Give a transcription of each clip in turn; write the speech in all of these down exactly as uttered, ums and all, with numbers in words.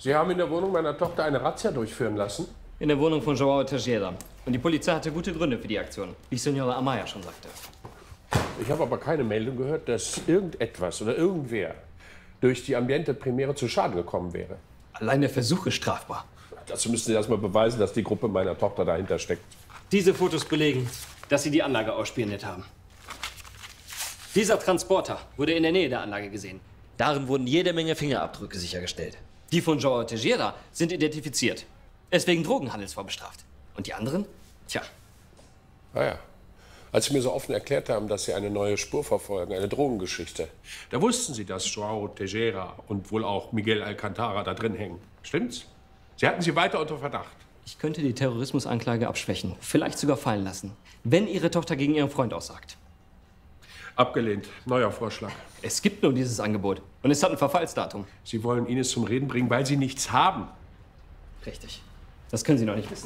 Sie haben in der Wohnung meiner Tochter eine Razzia durchführen lassen? In der Wohnung von Joao Teixeira. Und die Polizei hatte gute Gründe für die Aktion, wie Senora Amaya schon sagte. Ich habe aber keine Meldung gehört, dass irgendetwas oder irgendwer durch die Ambiente Primäre zu Schaden gekommen wäre. Allein der Versuch ist strafbar. Dazu müssten Sie erst mal beweisen, dass die Gruppe meiner Tochter dahinter steckt. Diese Fotos belegen, dass Sie die Anlage ausspioniert haben. Dieser Transporter wurde in der Nähe der Anlage gesehen. Darin wurden jede Menge Fingerabdrücke sichergestellt. Die von Joao Teixeira sind identifiziert. Er ist wegen Drogenhandels vorbestraft. Und die anderen? Tja. Ah ja. Als Sie mir so offen erklärt haben, dass Sie eine neue Spur verfolgen, eine Drogengeschichte, da wussten Sie, dass Joao Teixeira und wohl auch Miguel Alcantara da drin hängen. Stimmt's? Sie hatten sie weiter unter Verdacht. Ich könnte die Terrorismusanklage abschwächen, vielleicht sogar fallen lassen, wenn Ihre Tochter gegen ihren Freund aussagt. Abgelehnt. Neuer Vorschlag. Es gibt nur dieses Angebot und es hat ein Verfallsdatum. Sie wollen Ines zum Reden bringen, weil Sie nichts haben. Richtig. Das können Sie noch nicht wissen.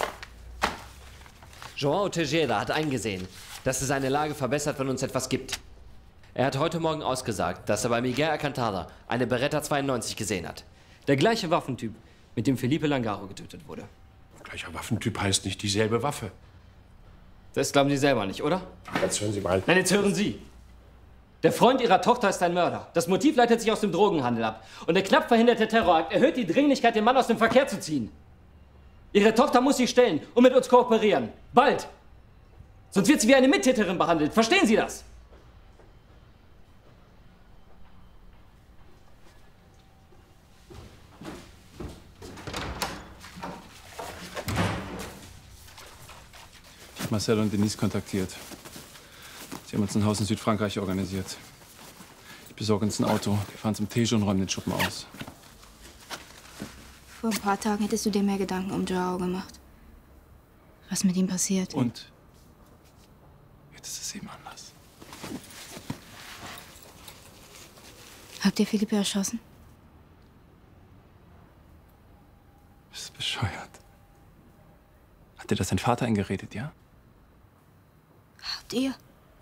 Joao Teixeira hat eingesehen, dass es seine Lage verbessert, wenn uns etwas gibt. Er hat heute Morgen ausgesagt, dass er bei Miguel Alcantara eine Beretta zweiundneunzig gesehen hat. Der gleiche Waffentyp, mit dem Felipe Langaro getötet wurde. Gleicher Waffentyp heißt nicht dieselbe Waffe. Das glauben Sie selber nicht, oder? Jetzt hören Sie mal. Nein, jetzt hören Sie. Der Freund Ihrer Tochter ist ein Mörder. Das Motiv leitet sich aus dem Drogenhandel ab. Und der knapp verhinderte Terrorakt erhöht die Dringlichkeit, den Mann aus dem Verkehr zu ziehen. Ihre Tochter muss sich stellen und mit uns kooperieren. Bald. Sonst wird sie wie eine Mittäterin behandelt. Verstehen Sie das? Ich habe Marcel und Denise kontaktiert. Sie haben uns ein Haus in Südfrankreich organisiert. Ich besorge uns ein Auto. Wir fahren zum Tejo und räumen den Schuppen aus. Vor ein paar Tagen hättest du dir mehr Gedanken um Joao gemacht. Was mit ihm passiert. Und jetzt ist es eben anders. Habt ihr Philippe erschossen? Bist du bescheuert? Hat dir das dein Vater eingeredet, ja? Habt ihr?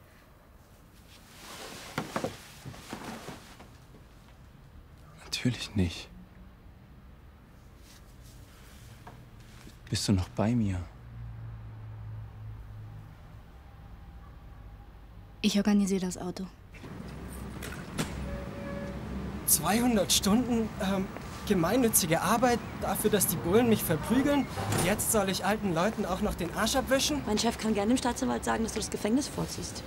Natürlich nicht. Bist du noch bei mir? Ich organisiere das Auto. zweihundert Stunden ähm, gemeinnützige Arbeit dafür, dass die Bullen mich verprügeln. Jetzt soll ich alten Leuten auch noch den Arsch abwischen? Mein Chef kann gerne dem Staatsanwalt sagen, dass du das Gefängnis vorziehst.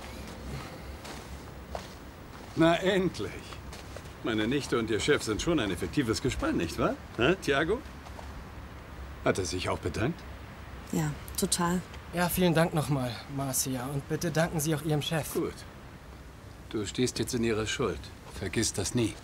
Na endlich. Meine Nichte und ihr Chef sind schon ein effektives Gespann, nicht wahr? Ha, Thiago? Hat er sich auch bedankt? Ja, total. Ja, vielen Dank nochmal, Marcia. Und bitte danken Sie auch Ihrem Chef. Gut. Du stehst jetzt in ihrer Schuld. Vergiss das nie.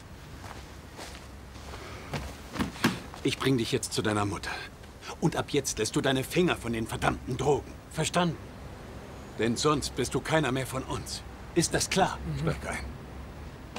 Ich bring dich jetzt zu deiner Mutter. Und ab jetzt lässt du deine Finger von den verdammten Drogen. Verstanden? Denn sonst bist du keiner mehr von uns. Ist das klar? Mhm. Steig ein.